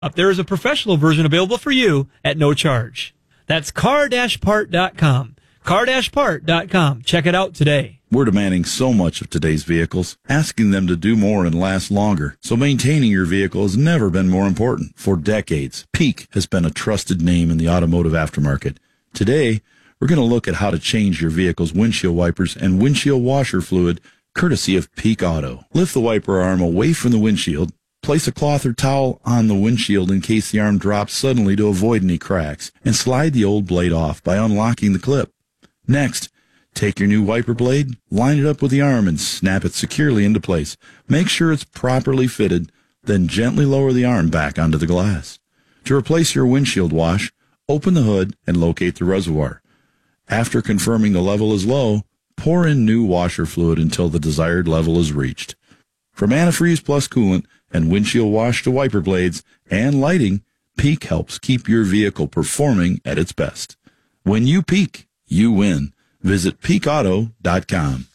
There is a professional version available for you at no charge. That's car-part.com. Car-part.com. Check it out today. We're demanding so much of today's vehicles, asking them to do more and last longer. So maintaining your vehicle has never been more important. For decades, Peak has been a trusted name in the automotive aftermarket. Today, we're going to look at how to change your vehicle's windshield wipers and windshield washer fluid, courtesy of Peak Auto. Lift the wiper arm away from the windshield. Place a cloth or towel on the windshield in case the arm drops suddenly to avoid any cracks, and slide the old blade off by unlocking the clip. Next, take your new wiper blade, line it up with the arm, and snap it securely into place. Make sure it's properly fitted, then gently lower the arm back onto the glass. To replace your windshield wash, open the hood and locate the reservoir. After confirming the level is low, pour in new washer fluid until the desired level is reached. From antifreeze plus coolant and windshield wash to wiper blades and lighting, Peak helps keep your vehicle performing at its best. When you peak, you win. Visit peakauto.com.